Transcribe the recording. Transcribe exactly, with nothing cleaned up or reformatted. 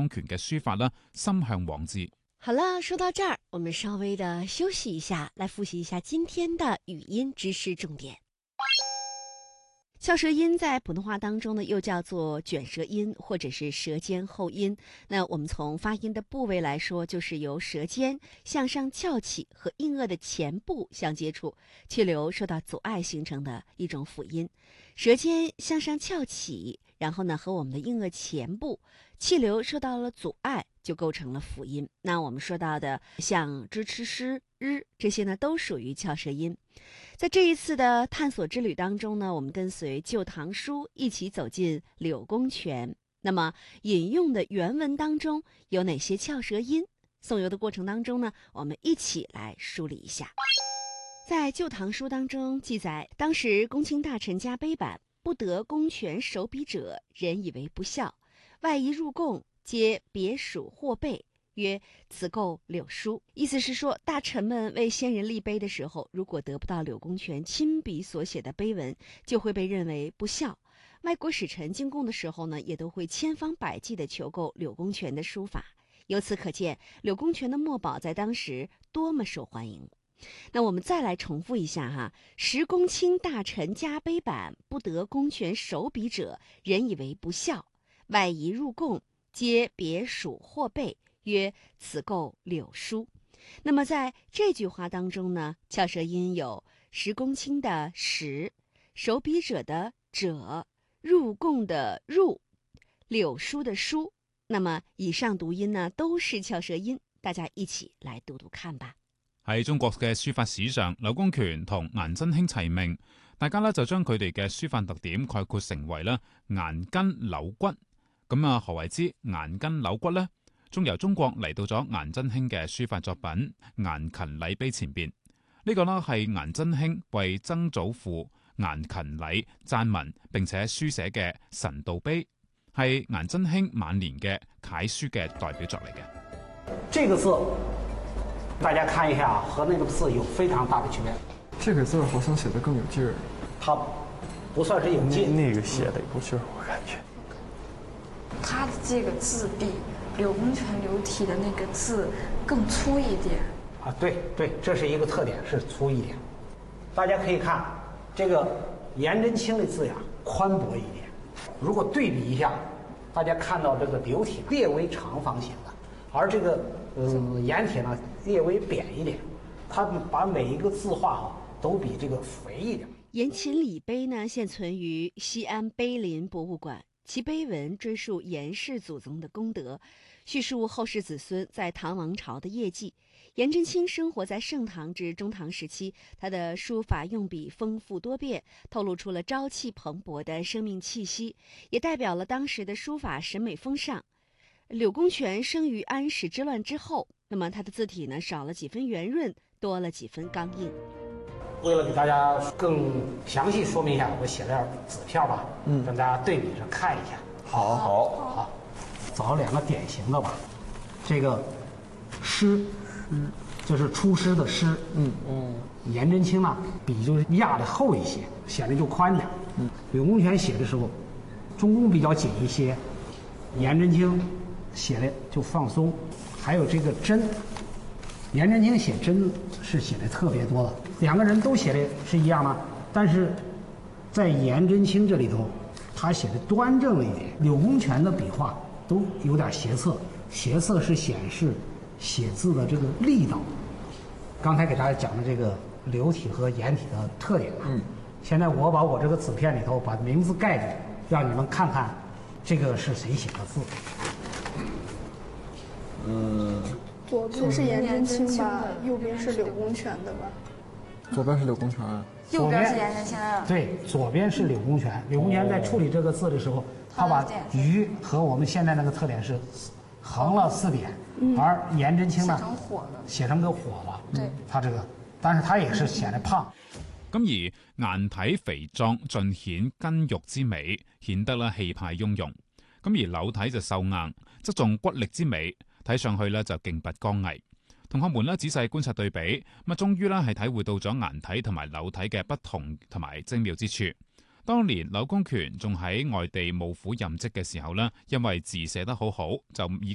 公權嘅書法啦，心向往之。 好了，说到这儿，我们稍微的休息一下，来复习一下今天的语音知识重点。翘舌音在普通话当中呢，又叫做卷舌音或者是舌尖后音。那我们从发音的部位来说，就是由舌尖向上翘起和硬腭的前部相接触，气流受到阻碍形成的一种辅音。舌尖向上翘起，然后呢和我们的硬腭前部气流受到了阻碍，就构成了辅音。那我们说到的像支、吃、诗、日这些呢，都属于翘舌音。在这一次的探索之旅当中呢，我们跟随《旧唐书》一起走进柳公泉。那么引用的原文当中有哪些翘舌音？诵游的过程当中呢，我们一起来梳理一下。在《旧唐书》当中记载，当时公卿大臣加卑版，不得公权守笔者，人以为不孝，外夷入贡，皆别属或备，曰此构柳书。意思是说，大臣们为先人立碑的时候，如果得不到柳公权亲笔所写的碑文，就会被认为不孝。外国使臣进贡的时候呢，也都会千方百计地求购柳公权的书法。由此可见，柳公权的墨宝在当时多么受欢迎。那我们再来重复一下哈，时公卿大臣加卑版，不得公权守笔者，人以为不孝，外夷入贡，皆别属或备，曰此构柳书。那么在这句话当中呢，翘舌音有时公卿的时，守笔者的者，入贡的入，柳书的书。那麼以上讀音呢都是翹舌音，大家一起來讀讀看吧。 喺中國嘅書法史上，柳公權同顏真卿齊名，大家咧就將佢哋嘅書法特點概括成為咧顏筋柳骨。咁啊，何為之顏筋柳骨呢？仲由中國嚟到咗顏真卿嘅書法作品《顏勤禮碑》前邊，呢、這個呢係顏真卿為曾祖父顏勤禮撰文並且書寫嘅神道碑，係顏真卿晚年嘅楷書嘅代表作嚟嘅。 這個字大家看一下，和那個字有非常大的區別。 這個字好像寫得更有勁兒， 它不算是有勁， 那個寫得有勁兒，我感覺。 它的這個字比柳公權柳體的那個字更粗一點。 啊，對對，這是一個特點，是粗一點。大家可以看這個顏真卿的字呀，寬博一點。如果對比一下，大家看到這個柳體略微長方形的，而這個嗯顏體呢略微扁一點，它把每一個字畫哈都比這個肥一點。 顏勤禮碑呢現存於西安碑林博物館，其碑文追溯顏氏祖宗的功德，敘述後世子孫在唐王朝的業績。顏真卿生活在盛唐至中唐時期，他的書法用筆豐富多變，透露出了朝氣蓬勃的生命氣息，也代表了當時的書法審美風尚。柳公權生於安史之亂之後，那麼他的字體呢少了幾分圓潤，多了幾分剛硬。 為了給大家更詳細說明一下，我寫點紙票吧，嗯，跟大家對比着看一下。 好好好，找兩個典型的吧。這個詩，嗯，就是出師的師，嗯嗯。顏真卿呢，筆就壓得厚一些，顯得就寬點。嗯，柳公權寫的時候，中宮比較緊一些，顏真卿寫的就放鬆。還有這個真，顏真卿寫真是寫的特別多的。兩個人都寫的是一樣的，但是在顏真卿這裡頭，他寫的端正了一點。柳公權的筆畫都有點斜側，斜側是顯示寫字的這個力道。剛才給大家講的這個柳體和顏體的特點，嗯，現在我把我這個紙片裡頭把名字蓋住，讓你們看看這個是誰寫的字。 嗯，左邊是顏真卿吧，右邊是柳公權的吧？ 左邊是柳公權， 右邊是顏真卿的。 對，左邊是柳公權。柳公權在處理這個字的時候，他把魚和我們現在那個特點是橫了四點，而顏真卿呢，寫成火了，寫成個火了。對，他這個，但是他也是顯得胖。 咁而顏體肥壯，盡顯筋肉之美，顯得啦氣派雍容。咁而柳體就瘦硬，側重骨力之美，睇上去咧就勁拔剛毅。同學們咧仔細觀察對比，咁啊終於咧係體會到咗顏體同埋柳體嘅不同同埋精妙之處。當年柳公權仲喺外地務府任職嘅時候呢，因為字寫得好好，就已經